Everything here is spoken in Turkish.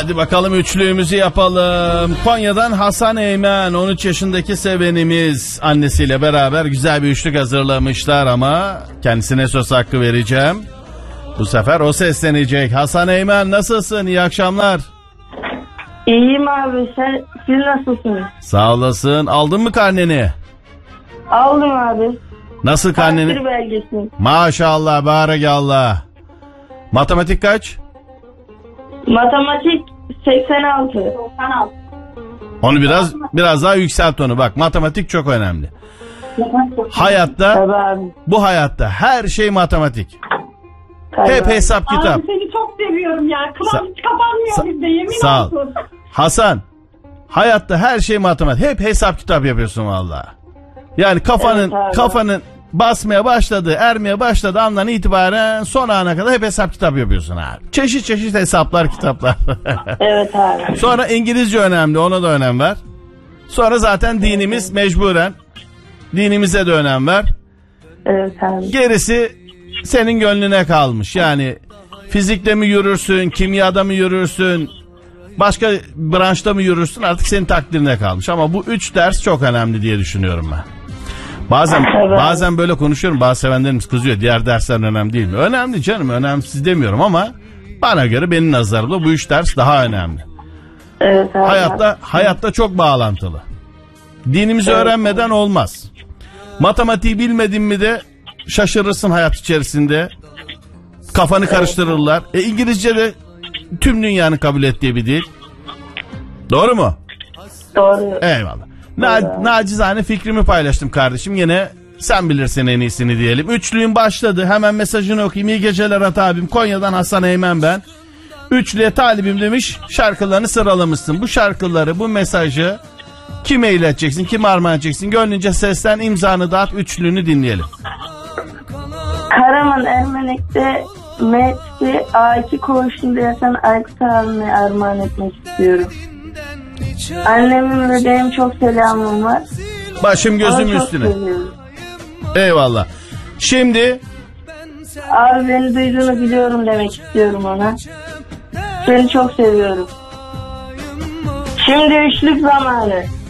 Hadi bakalım üçlüğümüzü yapalım. Konya'dan Hasan Eymen, 13 yaşındaki sevenimiz, annesiyle beraber güzel bir üçlük hazırlamışlar ama kendisine söz hakkı vereceğim. Bu sefer o seslenecek. Hasan Eymen, nasılsın? İyi akşamlar. İyiyim abi, siz nasılsınız? Sağ olasın. Aldın mı karneni? Aldım abi. Nasıl karneni? Takdir belgesi. Maşallah, barakallah. Matematik kaç? Matematik 86. Onu biraz daha yükselt onu. Bak, matematik çok önemli. Hayatta, Tabii abi. bu hayatta her şey matematik. Tabii Hep abi. hesap kitap. Abi seni çok seviyorum ya. Kılavuz kapanmıyor bizde, yemin Sağ ol. olsun. Hasan, hayatta her şey matematik. Hep hesap kitap yapıyorsun vallahi. Yani kafanın basmaya başladı, ermeye başladı andan itibaren son ana kadar hep hesap kitap yapıyorsun abi. Çeşit çeşit hesaplar, kitaplar. Evet abi. Sonra İngilizce önemli, ona da önem ver. Sonra zaten dinimiz mecburen. Dinimize de önem ver. Evet abi. Gerisi senin gönlüne kalmış. Yani fizikte mi yürürsün, kimyada mı yürürsün, başka branşta mı yürürsün, artık senin takdirine kalmış. Ama bu 3 ders çok önemli diye düşünüyorum ben. Bazen böyle konuşuyorum, bazı sevenlerimiz kızıyor. Diğer dersler önemli değil mi? Önemli canım, önemsiz demiyorum ama bana göre, benim nazarımda bu 3 ders daha önemli. Evet abi. Hayatta çok bağlantılı. Dinimizi öğrenmeden olmaz. Matematiği bilmedin mi de şaşırırsın hayat içerisinde. Kafanı karıştırırlar. İngilizce de tüm dünyanın kabul ettiği bir dil. Doğru mu? Doğru. Eyvallah. Nacizane fikrimi paylaştım kardeşim. Yine sen bilirsin en iyisini diyelim. Üçlüğün başladı. Hemen mesajını okuyayım. İyi geceler At abim. Konya'dan Hasan Eymen ben. Üçlüye talibim demiş. Şarkılarını sıralamışsın. Bu şarkıları, bu mesajı kime ileteceksin, kime armağan edeceksin? Gönlünce seslen, imzanı dağıt, üçlüğünü dinleyelim. Karaman Ermenek'te Messi A2 koğuşunda yatan Aykut abime armağan etmek istiyorum. Annemin ve benim çok selamım var. Başım gözüm üstüne. Eyvallah. Şimdi abi beni duyduğunu biliyorum demek istiyorum ona. Seni çok seviyorum. Şimdi üçlük zamanı.